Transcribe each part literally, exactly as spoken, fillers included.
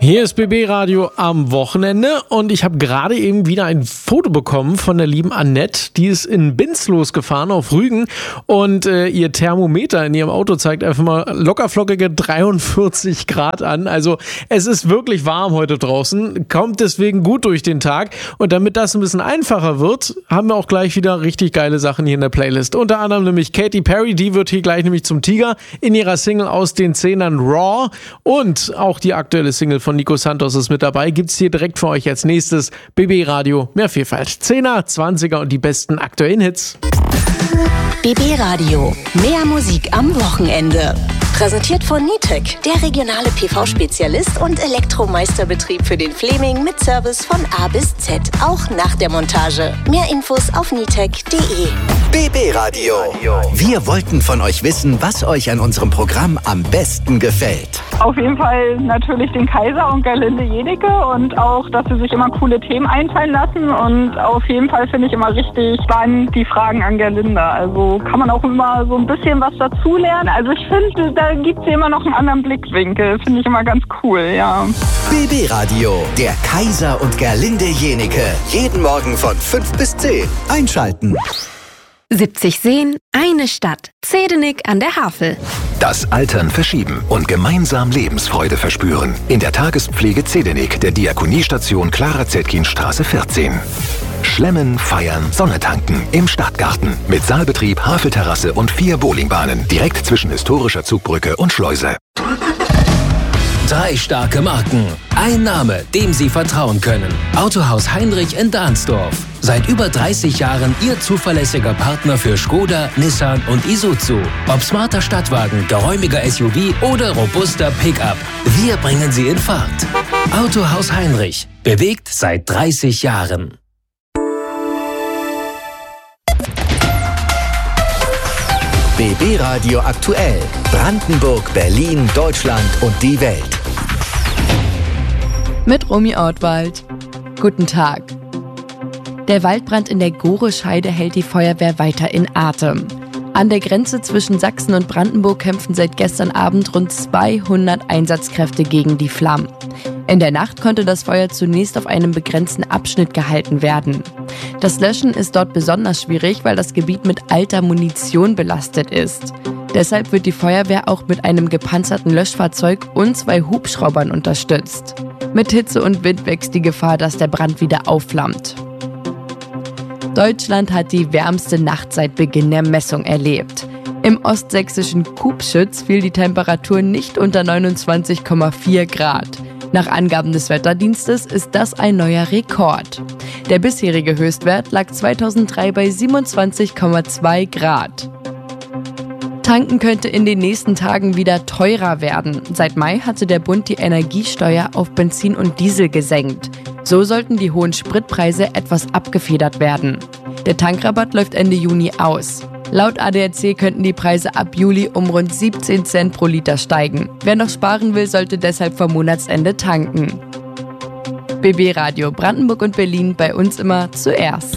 Hier ist B B Radio am Wochenende und ich habe gerade eben wieder ein Foto bekommen von der lieben Annette. Die ist in Binz losgefahren auf Rügen und äh, ihr Thermometer in ihrem Auto zeigt einfach mal lockerflockige dreiundvierzig Grad an. Also es ist wirklich warm heute draußen, kommt deswegen gut durch den Tag. Und damit das ein bisschen einfacher wird, haben wir auch gleich wieder richtig geile Sachen hier in der Playlist. Unter anderem nämlich Katy Perry, die wird hier gleich nämlich zum Tiger in ihrer Single aus den Zehnern Raw. Und auch die aktuelle Single von Nico Santos ist mit dabei. Gibt's hier direkt für euch als nächstes. B B Radio, mehr Vielfalt. Zehner, Zwanziger und die besten aktuellen Hits. B B Radio, mehr Musik am Wochenende. Präsentiert von Nitec, der regionale P V-Spezialist und Elektromeisterbetrieb für den Fleming mit Service von A bis Z, auch nach der Montage. Mehr Infos auf nitec punkt de. B B Radio. Wir wollten von euch wissen, was euch an unserem Programm am besten gefällt. Auf jeden Fall natürlich den Kaiser und Gerlinde Jenecke und auch, dass sie sich immer coole Themen einfallen lassen und auf jeden Fall finde ich immer richtig spannend die Fragen an Gerlinde. Also kann man auch immer so ein bisschen was dazulernen. Also ich finde, da gibt es immer noch einen anderen Blickwinkel. Finde ich immer ganz cool, ja. B B Radio, der Kaiser und Gerlinde Jenecke. Jeden Morgen von fünf bis zehn. Einschalten. siebzig Seen, eine Stadt. Zedenik an der Havel. Das Altern verschieben und gemeinsam Lebensfreude verspüren. In der Tagespflege Zedenik der Diakoniestation Clara-Zetkin-Straße vierzehn. Schlemmen, feiern, Sonne tanken im Stadtgarten. Mit Saalbetrieb, Havelterrasse und vier Bowlingbahnen. Direkt zwischen historischer Zugbrücke und Schleuse. Drei starke Marken. Ein Name, dem Sie vertrauen können. Autohaus Heinrich in Dahnsdorf. Seit über dreißig Jahren Ihr zuverlässiger Partner für Skoda, Nissan und Isuzu. Ob smarter Stadtwagen, geräumiger S U V oder robuster Pickup. Wir bringen Sie in Fahrt. Autohaus Heinrich. Bewegt seit dreißig Jahren. B B Radio aktuell. Brandenburg, Berlin, Deutschland und die Welt. Mit Romy Ortwald. Guten Tag. Der Waldbrand in der Gorescheide hält die Feuerwehr weiter in Atem. An der Grenze zwischen Sachsen und Brandenburg kämpfen seit gestern Abend rund zweihundert Einsatzkräfte gegen die Flammen. In der Nacht konnte das Feuer zunächst auf einem begrenzten Abschnitt gehalten werden. Das Löschen ist dort besonders schwierig, weil das Gebiet mit alter Munition belastet ist. Deshalb wird die Feuerwehr auch mit einem gepanzerten Löschfahrzeug und zwei Hubschraubern unterstützt. Mit Hitze und Wind wächst die Gefahr, dass der Brand wieder aufflammt. Deutschland hat die wärmste Nacht seit Beginn der Messung erlebt. Im ostsächsischen Kubschütz fiel die Temperatur nicht unter neunundzwanzig Komma vier Grad. Nach Angaben des Wetterdienstes ist das ein neuer Rekord. Der bisherige Höchstwert lag zweitausenddrei bei siebenundzwanzig Komma zwei Grad. Tanken könnte in den nächsten Tagen wieder teurer werden. Seit Mai hatte der Bund die Energiesteuer auf Benzin und Diesel gesenkt. So sollten die hohen Spritpreise etwas abgefedert werden. Der Tankrabatt läuft Ende Juni aus. Laut A D A C könnten die Preise ab Juli um rund siebzehn Cent pro Liter steigen. Wer noch sparen will, sollte deshalb vor Monatsende tanken. B B Radio Brandenburg und Berlin, bei uns immer zuerst.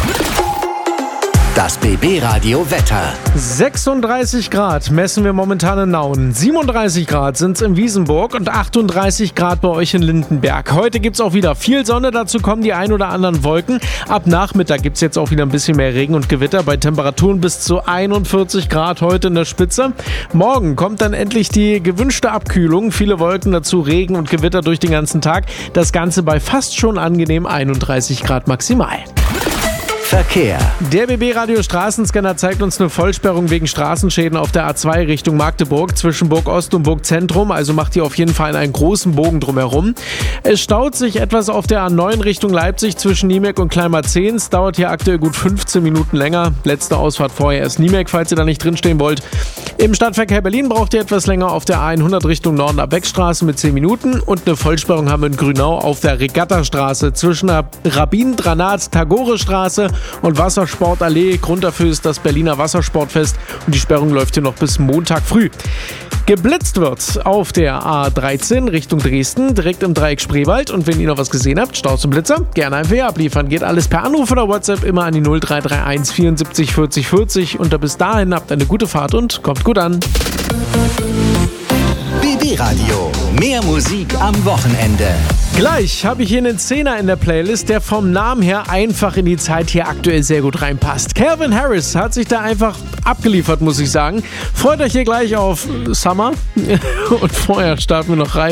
Das B B Radio Wetter. sechsunddreißig Grad messen wir momentan in Nauen. siebenunddreißig Grad sind es in Wiesenburg und achtunddreißig Grad bei euch in Lindenberg. Heute gibt es auch wieder viel Sonne, dazu kommen die ein oder anderen Wolken. Ab Nachmittag gibt es jetzt auch wieder ein bisschen mehr Regen und Gewitter bei Temperaturen bis zu einundvierzig Grad heute in der Spitze. Morgen kommt dann endlich die gewünschte Abkühlung. Viele Wolken, dazu Regen und Gewitter durch den ganzen Tag. Das Ganze bei fast schon angenehm einunddreißig Grad maximal. Verkehr. Der B B Radio Straßenscanner zeigt uns eine Vollsperrung wegen Straßenschäden auf der A zwei Richtung Magdeburg zwischen Burg Ost und Burg Zentrum, also macht ihr auf jeden Fall einen großen Bogen drumherum. Es staut sich etwas auf der A neun Richtung Leipzig zwischen Niemek und Kleinmarzehn. Es dauert hier aktuell gut fünfzehn Minuten länger. Letzte Ausfahrt vorher ist Niemek, falls ihr da nicht drinstehen wollt. Im Stadtverkehr Berlin braucht ihr etwas länger auf der A hundert Richtung Norden ab Beckstraße mit zehn Minuten und eine Vollsperrung haben wir in Grünau auf der Regattastraße zwischen der Rabin-Dranat-Tagore-Straße und Wassersportallee. Grund dafür ist das Berliner Wassersportfest und die Sperrung läuft hier noch bis Montag früh. Geblitzt wird auf der A dreizehn Richtung Dresden, direkt im Dreieck Spreewald. Und wenn ihr noch was gesehen habt, Staus und Blitzer, gerne einfach hier abliefern. Geht alles per Anruf oder WhatsApp immer an die null drei drei eins vierundsiebzig vierzig vierzig. Und bis dahin habt eine gute Fahrt und kommt gut an. B B B-Radio. Mehr Musik am Wochenende. Gleich habe ich hier einen Zehner in der Playlist, der vom Namen her einfach in die Zeit hier aktuell sehr gut reinpasst. Calvin Harris hat sich da einfach abgeliefert, muss ich sagen. Freut euch hier gleich auf Summer. Und vorher starten wir noch rein